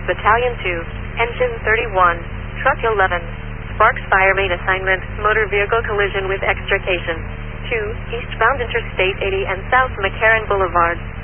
Battalion 2, Engine 31, Truck 11, Sparks Fire Main Assignment, Motor Vehicle Collision with Extrication. 2, eastbound Interstate 80 and South McCarran Boulevard.